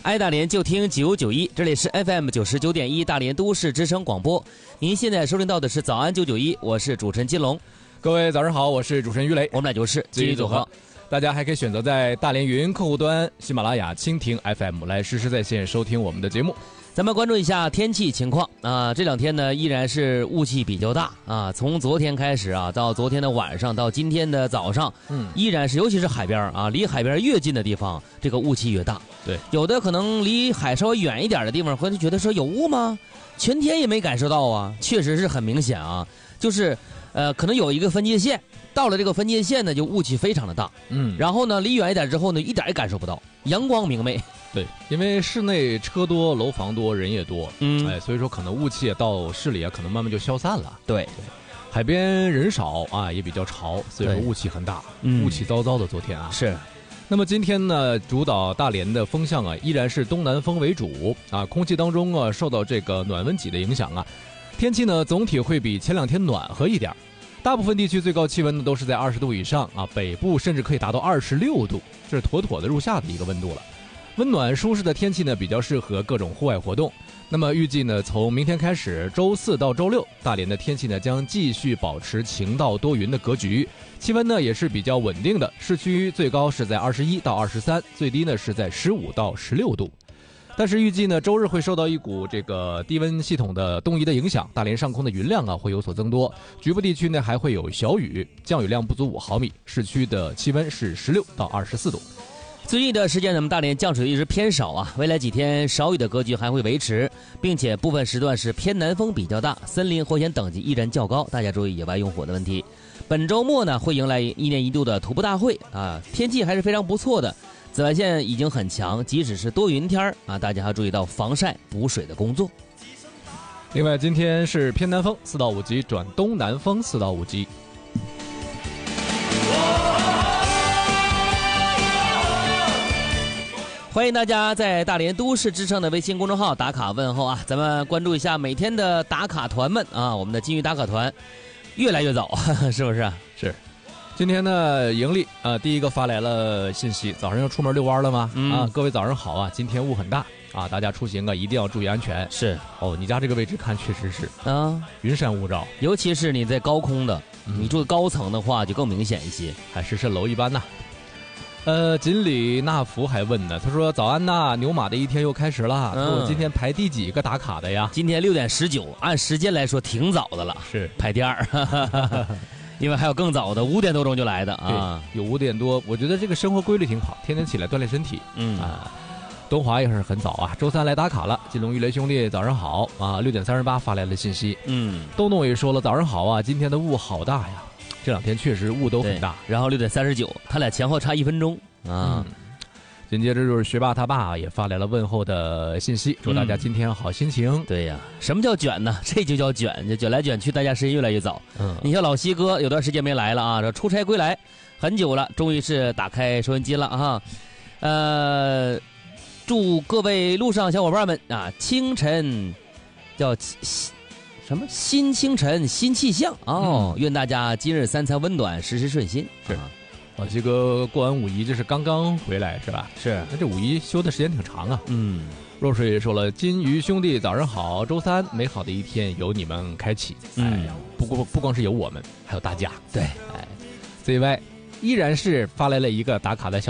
爱大连就听991，这里是 FM 99.1大连都市之声广播。您现在收听到的是早安991，我是主持人金龙。 各位早上好，我是主持人于雷， 我们俩就是金鱼组合。 大家还可以选择在大连云客户端、喜马拉雅、蜻蜓 FM 来实时在线收听我们的节目。 咱们关注一下天气情况啊，这两天呢依然是雾气比较大啊，从昨天开始啊，到昨天的晚上到今天的早上，依然是，尤其是海边啊，离海边越近的地方，这个雾气越大。 对， 有的可能离海稍微远一点的地方，会觉得说有雾吗？全天也没感受到啊，确实是很明显啊，就是可能有一个分界线，到了这个分界线呢，就雾气非常的大，然后呢离远一点之后呢，一点也感受不到，阳光明媚。 对，因为室内车多、楼房多、人也多，所以说可能雾气到市里啊，可能慢慢就消散了。 对， 海边人少啊，也比较潮，所以说雾气很大，雾气糟糟的。昨天啊， 是。 那么今天呢，主导大连的风向啊，依然是东南风为主啊，空气当中啊，受到这个暖温级的影响啊，天气呢总体会比前两天暖和一点。大部分地区最高气温呢都是在20度以上啊，北部甚至可以达到26度，这是妥妥的入夏的一个温度了。温暖舒适的天气呢，比较适合各种户外活动。那么预计呢，从明天开始，周4到周6，大连的天气呢将继续保持晴到多云的格局，气温呢也是比较稳定的，市区最高是在21到23，最低呢是在15到16度。但是预计呢，周日会受到一股这个低温系统的东移的影响，大连上空的云量啊会有所增多，局部地区呢还会有小雨，降雨量不足5毫米，市区的气温是16到24度。 最近的时间，咱们大连降水一直偏少啊，未来几天少雨的格局还会维持，并且部分时段是偏南风比较大，森林火险等级依然较高，大家注意野外用火的问题。本周末呢，会迎来1年1度的徒步大会啊，天气还是非常不错的，紫外线已经很强，即使是多云天啊，大家还要注意到防晒补水的工作。 另外，今天是偏南风4到5级转东南风4到5级。 欢迎大家在大连都市之声的微信公众号打卡问候啊！咱们关注一下每天的打卡团们啊，我们的金鱼打卡团越来越早，是不是？ 是。今天呢，盈利第一个发来了信息，早上要出门遛弯了吗？各位早上好啊！今天雾很大啊，大家出行啊一定要注意安全。 是哦，你家这个位置看确实是云山雾罩， 尤其是你在高空的，你住高层的话就更明显一些， 还是蜃楼一般呐。锦鲤纳福还问呢，他说早安呐，牛马的一天又开始了，说我今天排第几个打卡的呀？ 今天6点19，按时间来说挺早的了， 是排第2，因为还有更早的5点多钟就来的啊， 有5点多，我觉得这个生活规律挺好，天天起来锻炼身体，东华也是很早啊，周3来打卡了，金龙玉雷兄弟早上好啊，6点38发来了信息，东东也说了早上好啊，今天的雾好大呀。这两天确实雾都很大， 然后6点39，他俩前后差1分钟啊。 紧接着就是学霸他爸也发来了问候的信息，祝大家今天好心情。 对呀，什么叫卷呢？这就叫卷，就卷来卷去，大家时间越来越早。你像老西哥有段时间没来了啊，这出差归来很久了，终于是打开收音机了啊。祝各位路上小伙伴们啊，清晨叫什么新清晨新气象哦，愿大家今日3餐温暖，事事顺心。 是，老西哥过完5一这是刚刚回来是吧？ 是， 那这5一休的时间挺长啊。若水也说了，金鱼兄弟早上好，周3美好的一天由你们开启。不光是有我们，还有大家。 对， ZY 依然是发来了一个打卡的小